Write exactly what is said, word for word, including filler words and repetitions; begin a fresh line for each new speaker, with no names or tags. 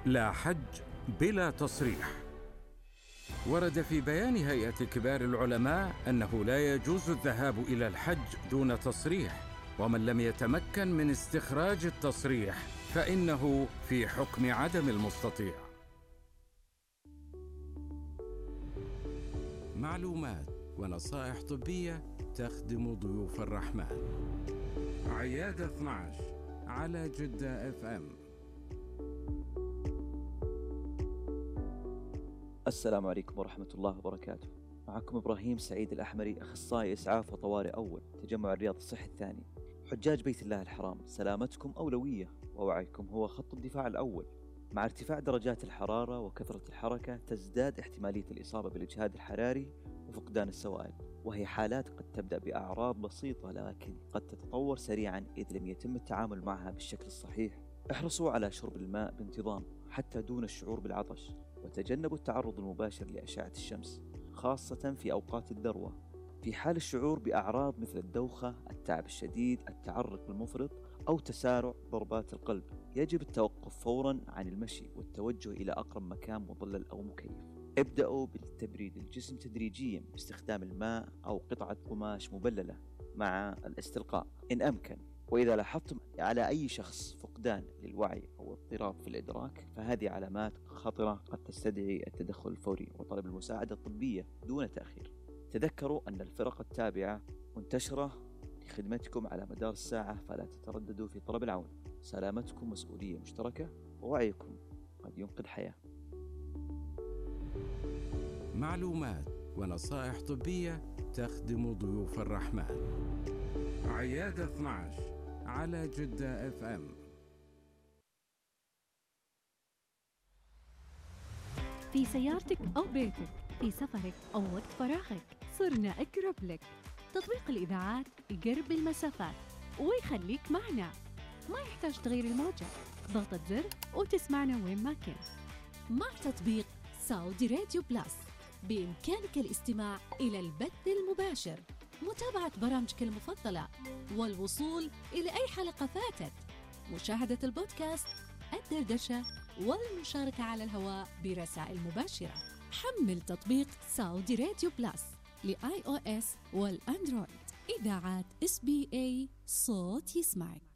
لا حج بلا تصريح. ورد في بيان هيئة كبار العلماء أنه لا يجوز الذهاب إلى الحج دون تصريح، ومن لم يتمكن من استخراج التصريح فإنه في حكم عدم المستطيع. معلومات ونصائح طبية تخدم ضيوف الرحمن. عيادة اثنا عشر على جدة اف ام.
السلام عليكم ورحمة الله وبركاته. معكم إبراهيم سعيد الأحمري، أخصائي إسعاف وطوارئ أول، تجمع الرياض الصحي الثاني. حجاج بيت الله الحرام، سلامتكم أولوية ووعيكم هو خط الدفاع الأول. مع ارتفاع درجات الحرارة وكثرة الحركة تزداد احتمالية الإصابة بالإجهاد الحراري وفقدان السوائل، وهي حالات قد تبدأ بأعراض بسيطة لكن قد تتطور سريعا إذا لم يتم التعامل معها بالشكل الصحيح. احرصوا على شرب الماء بانتظام حتى دون الشعور بالعطش، وتجنبوا التعرض المباشر لأشعة الشمس خاصة في أوقات الذروة. في حال الشعور بأعراض مثل الدوخة، التعب الشديد، التعرق المفرط أو تسارع ضربات القلب، يجب التوقف فورا عن المشي والتوجه إلى أقرب مكان مظلل أو مكيف. ابدأوا بالتبريد الجسم تدريجيا باستخدام الماء أو قطعة قماش مبللة مع الاستلقاء إن أمكن. وإذا لاحظتم على أي شخص فقدان للوعي أو اضطراب في الإدراك فهذه علامات خطرة قد تستدعي التدخل الفوري وطلب المساعدة الطبية دون تأخير. تذكروا أن الفرق التابعة منتشرة لخدمتكم على مدار الساعة، فلا تترددوا في طلب العون. سلامتكم مسؤولية مشتركة، ووعيكم قد ينقذ حياة.
معلومات ونصائح طبية تخدم ضيوف الرحمن. عيادة اثنا عشر على جدة اف ام.
في سيارتك أو بيتك، في سفرك أو وقت فراغك، صرنا أقرب لك. تطبيق الإذاعات يقرب المسافات ويخليك معنا، ما يحتاج تغيير الموجة، ضغطة زر وتسمعنا وين ما كنت.
مع تطبيق سعودي راديو بلس بإمكانك الاستماع إلى البث المباشر، متابعة برامجك المفضلة، والوصول إلى أي حلقة فاتت، مشاهدة البودكاست، الدردشة، والمشاركة على الهواء برسائل مباشرة. حمل تطبيق سعودي راديو بلس لآي أو إس والأندرويد. إذاعات إس بي إيه، صوت يسمعك.